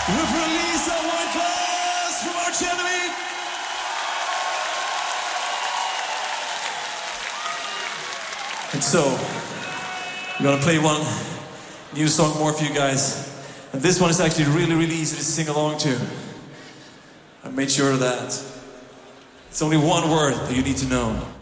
With release of One Class from Arch Enemy. And so, we're gonna play one new song more for you guys. And this one is actually really, really easy to sing along to. I made sure of that. It's only one word that you need to know.